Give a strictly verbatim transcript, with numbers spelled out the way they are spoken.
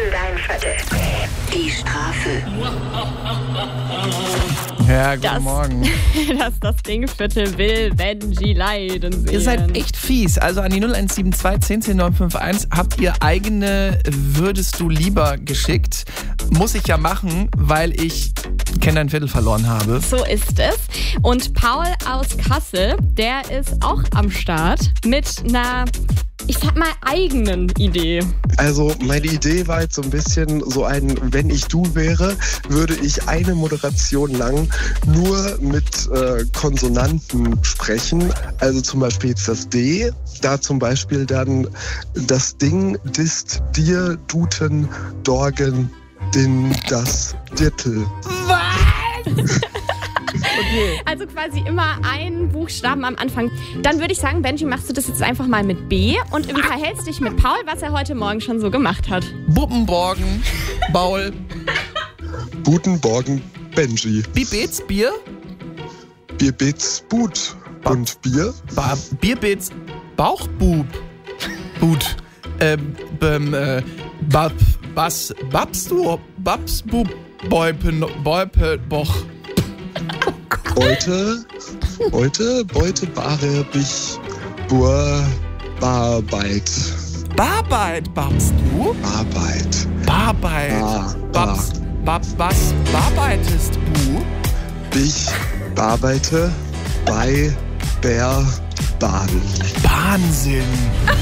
dein Viertel. Die Strafe. Ja, guten Das- Morgen. Dass das Dingviertel will Benji leiden sehen. Ihr seid echt fies. Also an die null eins sieben zwei zehn zehn neun fünf eins habt ihr eigene Würdest du lieber geschickt. Muss ich ja machen, weil ich Kenn dein Viertel verloren habe. So ist es. Und Paul aus Kassel, der ist auch am Start mit einer, ich sag mal, eigenen Idee. Also meine Idee war jetzt so ein bisschen so ein, wenn ich du wäre, würde ich eine Moderation lang nur mit äh, Konsonanten sprechen. Also zum Beispiel jetzt das D, da zum Beispiel dann das Ding, dist, dir, duten, dorgen, din, das, dirtel. Okay. Also quasi immer einen Buchstaben am Anfang. Dann würde ich sagen, Benji, machst du das jetzt einfach mal mit B und verhältst dich mit Paul, was er heute Morgen schon so gemacht hat. Buppenborgen, Baul, Guten Morgen, Benji. Bibets, Bier, Bierbits, But und Bier. ba Bierbets, Bauchbub, But, ähm, bem, äh, bab, bas, babst du, babsbub, Beupen, Beupe, Boch. Beute, Beute, Beute, Bare, Bich, Bur, Barbeit. Barbeit, babst du? Arbeit. Barbeit, Bar, babs, bab, was, barbeitest du? Bich, Barbeite, bei, Bär, Baden. Wahnsinn.